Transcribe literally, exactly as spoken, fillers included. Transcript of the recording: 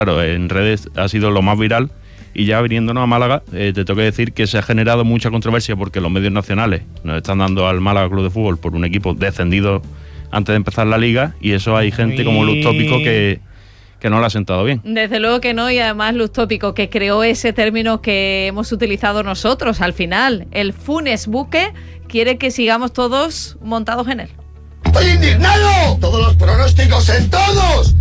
Claro, en redes ha sido lo más viral. Y ya viniéndonos a Málaga, eh, te tengo que decir que se ha generado mucha controversia porque los medios nacionales nos están dando al Málaga Club de Fútbol por un equipo descendido antes de empezar la liga, y eso hay gente como Luz Tópico que, que no le ha sentado bien. Desde luego que no, y además Luz Tópico, que creó ese término que hemos utilizado nosotros al final, el Funes Buque, quiere que sigamos todos montados en él. ¡Estoy indignado! ¡Todos los pronósticos en todos!